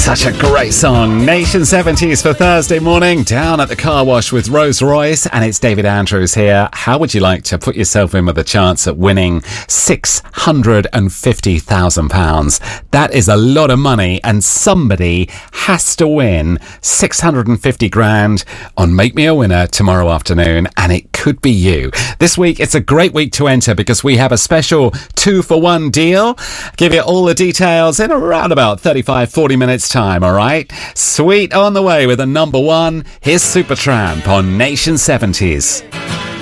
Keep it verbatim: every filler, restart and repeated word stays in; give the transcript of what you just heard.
Such a great song. Nation seventies for Thursday morning, down at the car wash with Rose Royce, and it's David Andrews here. How would you like to put yourself in with a chance at winning six hundred fifty thousand pounds? That is a lot of money, and somebody has to win six hundred fifty grand on Make Me a Winner tomorrow afternoon, and it could be you. This week, it's a great week to enter because we have a special two for one deal. Give you all the details in around about thirty-five, forty minutes time, all right? Sweet on the way with a number one. Here's Supertramp on Nation seventies.